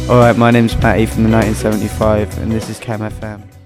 Alright, my name's Matty from the 1975 and this is Cam FM.